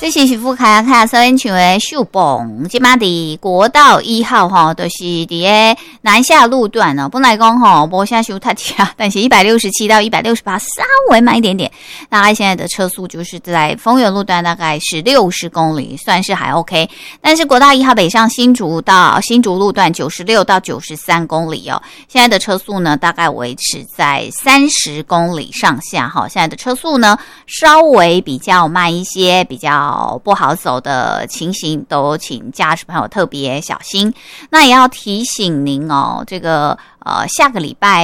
这是福凯卡收音群的秀蹦，即马伫国道1号吼，就是伫个南下路段呢。本来讲吼无啥修太强，但是167到168稍微慢一点点。大概现在的车速就是在丰原路段大概是60公里，算是还 OK。但是国道1号北上新竹到新竹路段96到93公里哦，现在的车速呢大概维持在30公里上下哈。现在的车速呢稍微比较慢一些，比较不好走的情形都请驾驶朋友特别小心。那也要提醒您哦，这个下个礼拜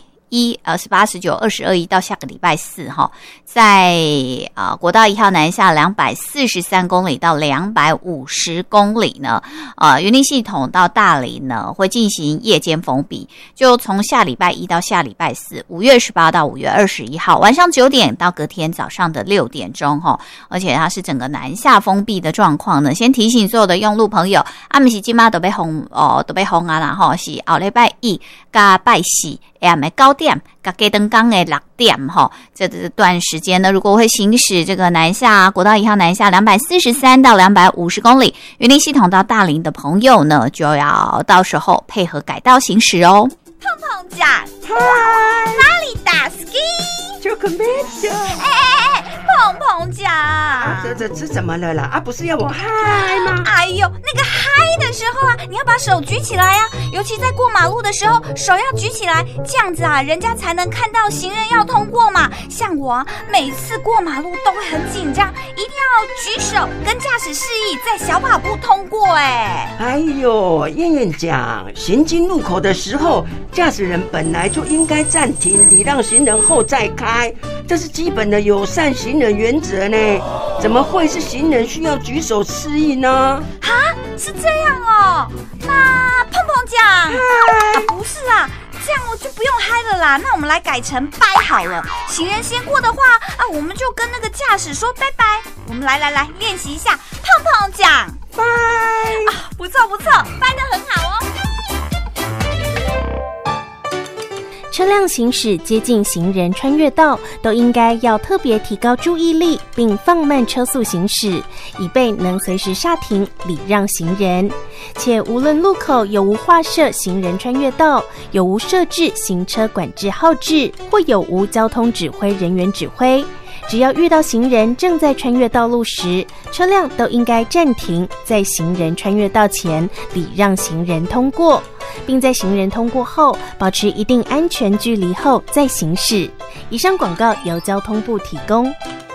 18、19、20、21到下个礼拜4哈，在国道1号南下243公里到250公里呢，云林系统到大林呢会进行夜间封闭，就从下礼拜1到下礼拜4，5月18到5月21号晚上9点到隔天早上的6点钟哈，而且它是整个南下封闭的状况呢。先提醒所有的用路朋友，不是今嘛都被封啊啦吼，是后礼拜1加拜4下午9点甲加灯港的6点哈，这段时间呢，如果会行驶这个南下国道1号南下243到250公里，云林系统到大林的朋友呢，就要到时候配合改道行驶哦。 碰碰奖，哪里打 ski？ 就可没的。 碰碰奖， 这怎么了啦？不是要我嗨吗？ 哎呦，那个嗨的时候啊，你要把手举起来啊，尤其在过马路的时候，手要举起来，这样子啊，人家才能看到行人要通过嘛。像我啊，每次过马路都会很紧张，一定要举手跟驾驶示意，在小跑步通过。 哎呦，燕燕讲，行经路口的时候，驾驶人本来就应该暂停，礼让行人后再开，这是基本的友善行人原则呢，怎么会是行人需要举手示意呢？ 是这样哦。那碰碰奖，不是啊，这样我就不用嗨了啦。那我们来改成拜好了。行人先过的话我们就跟那个驾驶说拜拜。我们来练习一下碰碰奖， 拜不错，拜得很好哦。 车辆行驶接近行人穿越道，都应该要特别提高注意力，并放慢车速行驶，以备能随时刹停礼让行人。且无论路口有无划设行人穿越道，有无设置行车管制号志，或有无交通指挥人员指挥，只要遇到行人正在穿越道路时，车辆都应该暂停，在行人穿越道前礼让行人通过，并在行人通过后保持一定安全距离后再行驶。以上广告由交通部提供。